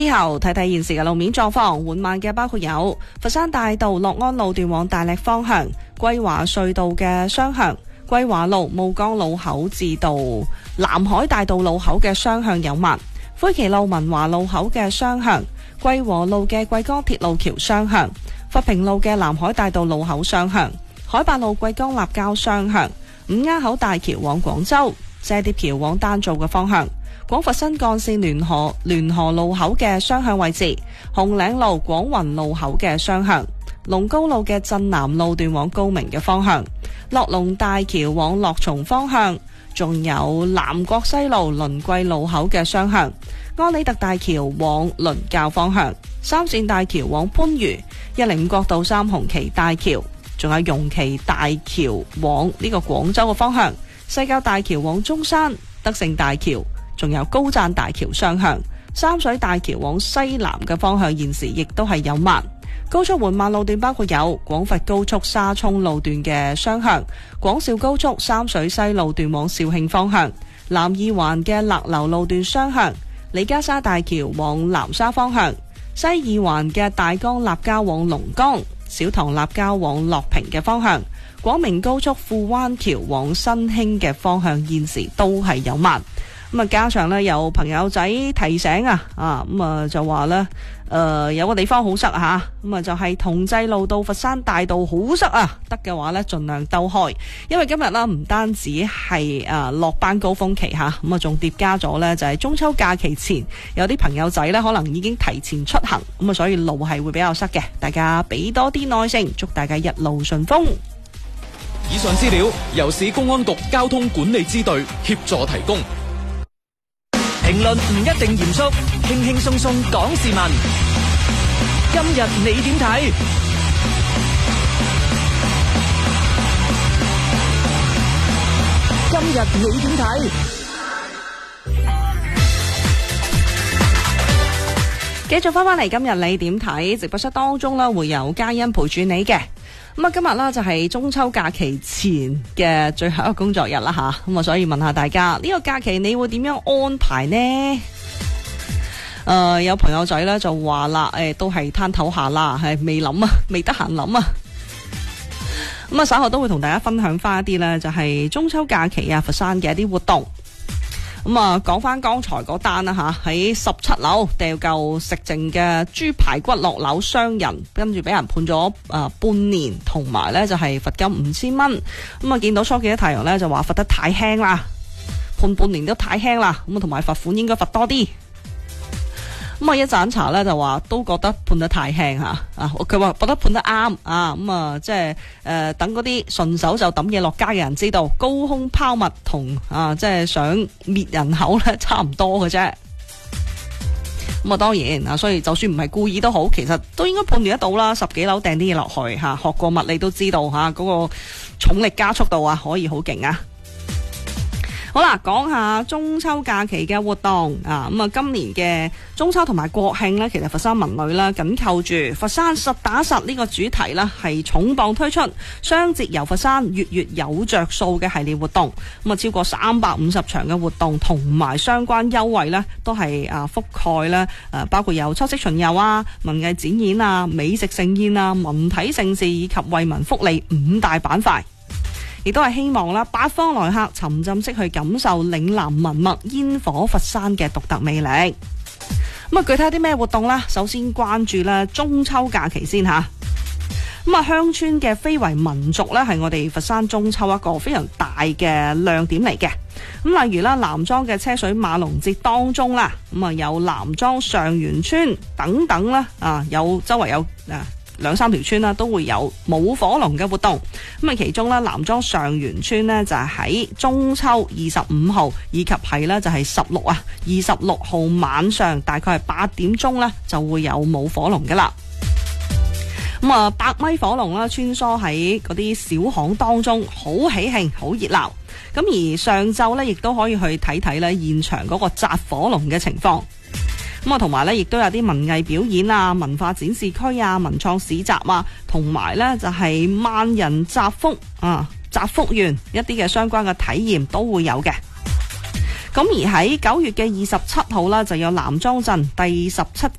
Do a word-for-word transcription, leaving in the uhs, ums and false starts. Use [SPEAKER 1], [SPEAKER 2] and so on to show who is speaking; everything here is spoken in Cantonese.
[SPEAKER 1] 之後睇睇現時嘅路面狀況，緩慢嘅包括有佛山大道樂安路段往大瀝方向、歸華隧道嘅雙向、歸華路霧崗路口至到南海大道路口嘅雙向有慢，灰旗路文華路口嘅雙向、歸和路嘅貴江鐵路橋雙向、佛平路嘅南海大道路口雙向、海八路貴江立交雙向、五鴉口大橋往廣州、射碟橋往丹灶嘅方向、廣佛新幹線聯河聯河路口嘅雙向位置、紅嶺路廣雲路口嘅雙向、龍高路嘅鎮南路段往高明嘅方向、樂龍大橋往樂松方向，仲有南國西路倫貴路口嘅雙向、安里特大橋往倫教方向、三線大橋往番禺、一零五國道三紅旗大橋，仲有容旗大橋往呢個廣州嘅方向、西滘大橋往中山、德勝大橋，仲有高贊大橋雙向、三水大橋往西南嘅方向，現時亦都係有慢。高速緩慢路段包括有廣佛高速沙涌路段嘅雙向、廣肇高速三水西路段往肇慶方向、南二環嘅勒流路段雙向、李家沙大橋往南沙方向、西二環嘅大江立交往龍崗、小塘立交往樂平嘅方向、廣明高速富灣橋往新興嘅方向，現時都係有慢。咁啊，加上咧有朋友仔提醒啊，啊咁啊就話咧，誒、呃、有個地方好塞吓，咁啊就係同濟路到佛山大道好塞啊，得嘅話咧盡量兜開，因為今日啦唔單止係誒落班高峰期吓，咁啊仲疊加咗咧就係中秋假期前，有啲朋友仔咧可能已經提前出行，咁啊所以路係會比較塞嘅，大家俾多啲耐性，祝大家一路順風。
[SPEAKER 2] 以上資料由市公安局交通管理支隊協助提供。
[SPEAKER 3] 評論唔一定嚴肅，輕輕鬆鬆講時聞。今日你點睇？今日你點睇？
[SPEAKER 1] 繼續翻返嚟，今日你點睇？直播室當中呢會有嘉欣陪住你嘅。咁啊，今日啦就係中秋假期前嘅最後一個工作日啦吓，咁啊，所以問下大家呢個假期你會點樣安排呢？誒、呃，有朋友仔咧就話啦，誒，都係攤頭下啦，係未諗啊，未得閒諗啊。咁啊，稍後都會同大家分享翻一啲咧，就係中秋假期啊，佛山嘅一啲活動。咁啊，講翻剛才嗰單啦吓，喺十七樓掉嚿食剩嘅豬排骨落樓傷人，跟住俾人判咗啊半年，同埋咧就係罰金五千蚊。咁啊，見到初期嘅太陽咧就話罰得太輕啦，判半年都太輕啦。咁啊，同埋罰款應該罰多啲。咁啊，一盞茶咧就話都覺得判得太輕吓啊！佢話覺得判得啱啊！咁啊，即係誒，等嗰啲順手就抌嘢落街嘅人知道，高空拋物同啊，即係想滅人口咧差唔多嘅啫。咁啊，當然啊，所以就算唔係故意都好，其實都應該判斷得到啦。十幾樓掟啲嘢落去吓，學過物理都知道吓，嗰個重力加速度啊，可以好勁啊！好啦，講下中秋假期嘅活動啊！咁啊，今年嘅中秋同埋國慶呢，其實佛山文旅啦緊扣住佛山實打實呢個主題啦，係重磅推出雙節遊佛山，月月有着數嘅系列活動。咁啊，超過三百五十場嘅活動同埋相關優惠呢，都係啊覆蓋咧誒，包括有秋色巡遊啊、文藝展演啊、美食盛宴啊、文體盛事以及惠民福利五大板塊。亦都係希望啦，八方來客沉浸式去感受嶺南文物煙火佛山嘅獨特魅力。咁啊，具體有啲咩活動呢？首先關注咧中秋假期先吓。咁啊，鄉村嘅非遺民俗咧，係我哋佛山中秋一個非常大嘅亮點嚟嘅。咁例如啦，南莊嘅車水馬龍節當中啦，咁啊有南莊上元村等等啦，啊有周圍有啊。兩三條村啦，都會有舞火龍嘅活動。咁啊，其中咧南莊上元村呢，就係喺中秋二十五號以及係咧就係十六啊二十六號晚上大概係八點鐘咧就會有舞火龍噶啦。咁啊，百米火龍啦穿梭喺嗰啲小巷當中，好喜慶，好熱鬧。咁而上晝咧亦都可以去睇睇咧現場嗰個紮火龍嘅情況。咁啊，同埋咧，亦都有啲文藝表演啊、文化展示區啊、文創市集啊，同埋咧就係萬人集福啊、集福園一啲嘅相關嘅體驗都會有嘅。 咁而喺九月嘅二十七號啦，就有南莊鎮第十七